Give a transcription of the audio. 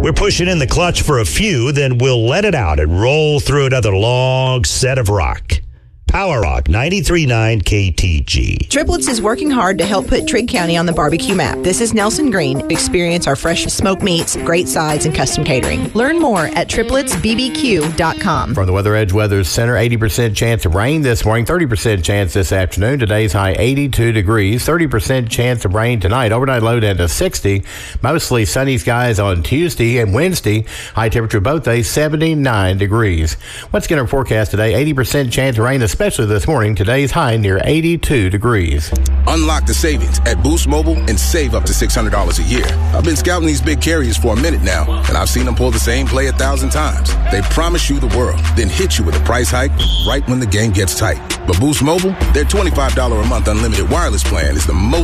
We're pushing in the clutch for a few, then we'll let it out and roll through another long set of rock. Power Rock 93.9 KTG. Triplets is working hard to help put Trigg County on the barbecue map. This is Nelson Green. Experience our fresh smoked meats, great sides, and custom catering. Learn more at tripletsbbq.com. From the Weather Edge Weather Center, 80% chance of rain this morning, 30% chance this afternoon. Today's high 82 degrees, 30% chance of rain tonight. Overnight low down to 60. Mostly sunny skies on Tuesday and Wednesday. High temperature both days, 79 degrees. What's going to forecast today? 80% chance of rain, especially this morning. Today's high near 82 degrees. Unlock the savings at Boost Mobile and save up to $600 a year. I've been scouting these big carriers for a minute now, and I've seen them pull the same play 1,000 times. They promise you the world, then hit you with a price hike right when the game gets tight. But Boost Mobile, their $25 a month unlimited wireless plan is the most